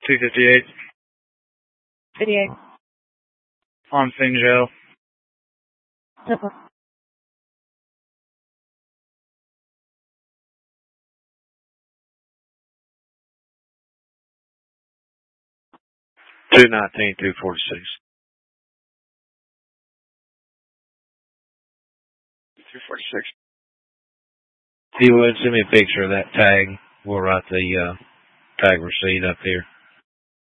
258. 58. On scene, jail. Simple. 219, 246. 246. If you would, send me a picture of that tag. We'll write the tag receipt up here.